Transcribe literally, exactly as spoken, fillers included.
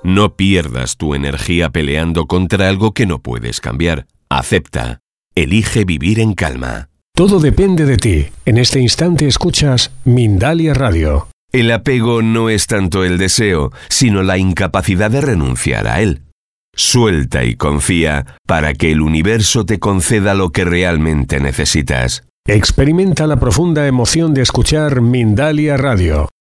No pierdas tu energía peleando contra algo que no puedes cambiar. Acepta. Elige vivir en calma. Todo depende de ti. En este instante escuchas Mindalia Radio. El apego no es tanto el deseo, sino la incapacidad de renunciar a él. Suelta y confía para que el universo te conceda lo que realmente necesitas. Experimenta la profunda emoción de escuchar Mindalia Radio.